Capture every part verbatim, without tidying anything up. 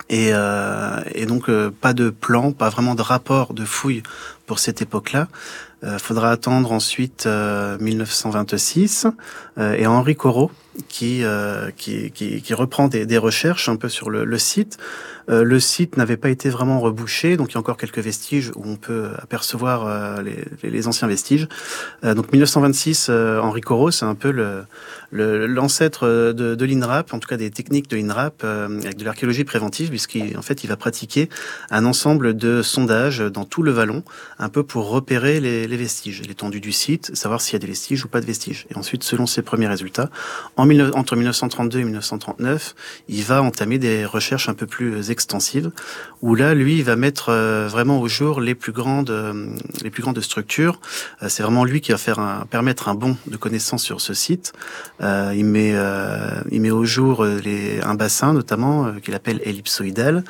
Et, euh, et donc euh, pas de plan, pas vraiment de rapport de fouille pour cette époque-là. Il euh, faudra attendre ensuite euh, mille neuf cent vingt-six euh, et Henri Corot qui, euh, qui, qui, qui reprend des, des recherches un peu sur le, le site. Euh, le site n'avait pas été vraiment rebouché, donc il y a encore quelques vestiges où on peut apercevoir euh, les, les anciens vestiges. Euh, donc mille neuf cent vingt-six, euh, Henri Corot, c'est un peu le, le, l'ancêtre de, de l'INRAP, en tout cas des techniques de l'INRAP, euh, avec de l'archéologie préventive, puisqu'en fait il va pratiquer un ensemble de sondages dans tout le vallon, un peu pour repérer les, les vestiges, l'étendue du site, savoir s'il y a des vestiges ou pas de vestiges. Et ensuite, selon ses premiers résultats, en mille, entre mille neuf cent trente-deux et mille neuf cent trente-neuf, il va entamer des recherches un peu plus extensives, où là, lui, il va mettre euh, vraiment au jour les plus grandes, euh, les plus grandes structures. Euh, c'est vraiment lui qui va faire un, permettre un bond de connaissances sur ce site. Euh, il met, euh, il met au jour les, un bassin, notamment, euh, qu'il appelle ellipsoïdal.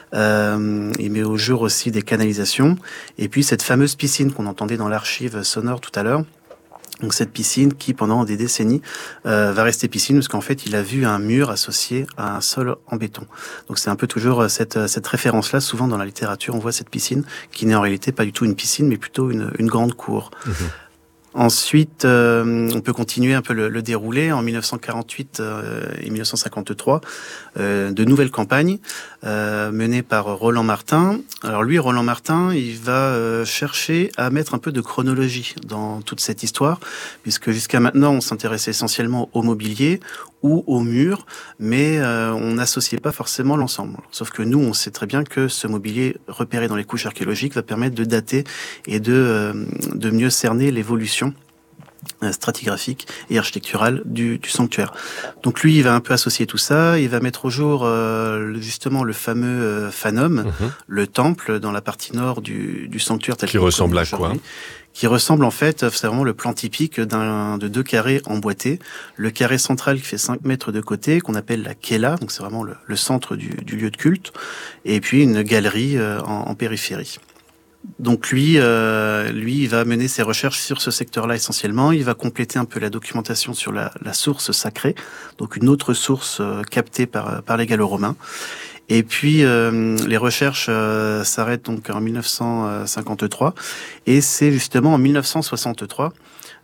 Euh, il met au jour aussi des canalisations. Et puis, cette fameuse piscine qu'on entendait dans l'archive sonore tout à l'heure. Donc cette piscine qui, pendant des décennies, euh, va rester piscine parce qu'en fait, il a vu un mur associé à un sol en béton. Donc c'est un peu toujours cette, cette référence-là. Souvent dans la littérature, on voit cette piscine qui n'est en réalité pas du tout une piscine, mais plutôt une, une grande cour. Mmh. Ensuite, euh, on peut continuer un peu le, le déroulé. En mille neuf cent quarante-huit euh, et mille neuf cent cinquante-trois, euh, de nouvelles campagnes euh, menées par Roland Martin. Alors lui, Roland Martin, il va euh, chercher à mettre un peu de chronologie dans toute cette histoire, puisque jusqu'à maintenant, on s'intéressait essentiellement au mobilier ou au mur, mais euh, on n'associait pas forcément l'ensemble. Sauf que nous, on sait très bien que ce mobilier repéré dans les couches archéologiques va permettre de dater et de, euh, de mieux cerner l'évolution stratigraphique et architecturale du, du sanctuaire. Donc lui, il va un peu associer tout ça, il va mettre au jour euh, justement le fameux euh, Phanum, mmh. le temple dans la partie nord du, du sanctuaire tel qui ressemble à quoi ? Qui ressemble en fait, c'est vraiment le plan typique d'un, de deux carrés emboîtés. Le carré central qui fait cinq mètres de côté, qu'on appelle la Kella, donc c'est vraiment le, le centre du, du lieu de culte, et puis une galerie euh, en, en périphérie. Donc lui, euh, lui, il va mener ses recherches sur ce secteur-là essentiellement. Il va compléter un peu la documentation sur la, la source sacrée, donc une autre source euh, captée par, par les Gallo-Romains. Et puis euh, les recherches euh, s'arrêtent donc en mille neuf cent cinquante-trois et c'est justement en mille neuf cent soixante-trois.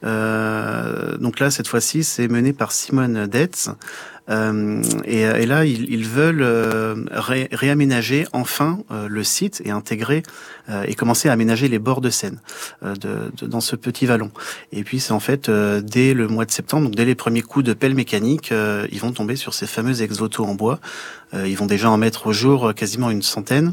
Euh, donc là, cette fois-ci, c'est mené par Simone Detz. Euh, et, et là, ils, ils veulent euh, ré, réaménager enfin euh, le site et intégrer euh, et commencer à aménager les bords de Seine euh, de, de, dans ce petit vallon. Et puis, c'est en fait euh, dès le mois de septembre, donc dès les premiers coups de pelle mécanique, euh, ils vont tomber sur ces fameux ex-voto en bois. Euh, ils vont déjà en mettre au jour quasiment une centaine.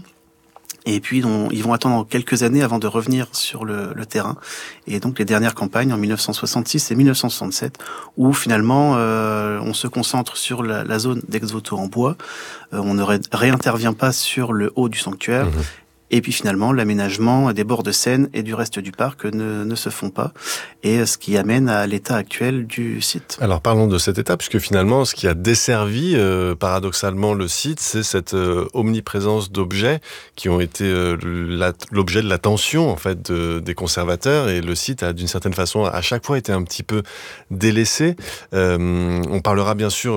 Et puis, on, ils vont attendre quelques années avant de revenir sur le, le terrain. Et donc, les dernières campagnes en mille neuf cent soixante-six et mille neuf cent soixante-sept, où finalement, euh, on se concentre sur la, la zone d'ex-voto en bois. Euh, on ne ré- réintervient pas sur le haut du sanctuaire. Mmh. Et puis finalement, l'aménagement des bords de Seine et du reste du parc ne, ne se font pas, et ce qui amène à l'état actuel du site. Alors parlons de cet état, puisque finalement, ce qui a desservi euh, paradoxalement le site, c'est cette euh, omniprésence d'objets qui ont été euh, la, l'objet de l'attention en fait de, des conservateurs, et le site a d'une certaine façon à chaque fois été un petit peu délaissé. Euh, on parlera bien sûr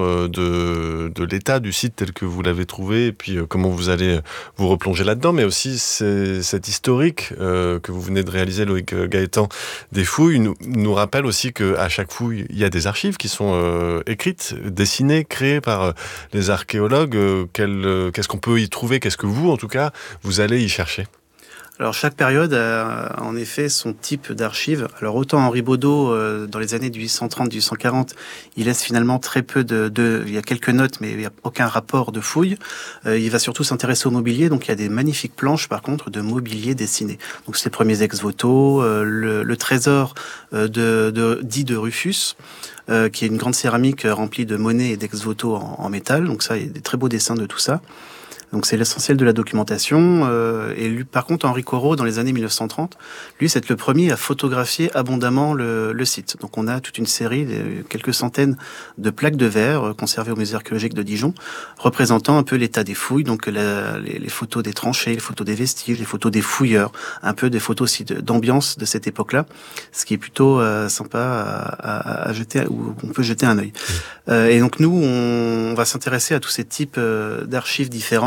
de, de l'état du site tel que vous l'avez trouvé, et puis euh, comment vous allez vous replonger là-dedans, mais aussi c'est, cet historique euh, que vous venez de réaliser, Loïc Gaëtan, des fouilles, nous, nous rappelle aussi qu'à chaque fouille, il y a des archives qui sont euh, écrites, dessinées, créées par euh, les archéologues. Euh, quel, euh, qu'est-ce qu'on peut y trouver ? Qu'est-ce que vous, en tout cas, vous allez y chercher ? Alors chaque période a en effet son type d'archives. Alors autant Henri Baudot, euh, dans les années dix-huit cent trente à dix-huit cent quarante, il laisse finalement très peu de, de... Il y a quelques notes, mais il n'y a aucun rapport de fouilles. Euh, il va surtout s'intéresser au mobilier, donc il y a des magnifiques planches par contre de mobilier dessiné. Donc c'est les premiers ex-voto, euh, le, le trésor euh, de, de, dit de Rufus, euh, qui est une grande céramique remplie de monnaies et d'ex-voto en, en métal. Donc ça, il y a des très beaux dessins de tout ça. Donc c'est l'essentiel de la documentation. Euh, et lui, par contre, Henri Corot, dans les années mille neuf cent trente, lui, c'est le premier à photographier abondamment le, le site. Donc on a toute une série, de, quelques centaines de plaques de verre euh, conservées au musée archéologique de Dijon, représentant un peu l'état des fouilles. Donc la, les, les photos des tranchées, les photos des vestiges, les photos des fouilleurs, un peu des photos aussi de, d'ambiance de cette époque-là, ce qui est plutôt euh, sympa à, à, à jeter, où on peut jeter un œil. Euh, et donc nous, on, on va s'intéresser à tous ces types euh, d'archives différents.